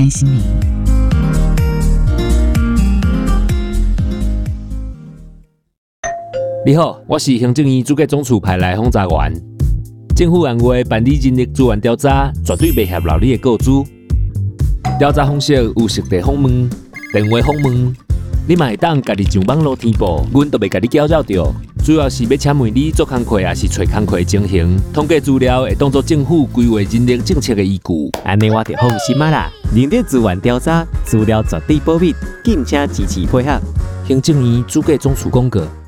关心您。 你好，我是行政院主计总处派来轰炸员。政府按月办理人力资源调查，绝对袂泄露你的个资。调查方式有实地访问、电话访问，你嘛会当家己上网络填报，阮都袂甲你搅扰到。主要是要请问你做工课，还是找工课的情形，统计资料会当作政府规划人力政策的依据。 安尼我就放心啦。人力资源调查资料绝对保密，敬请支持配合。 行政院主计总处公告。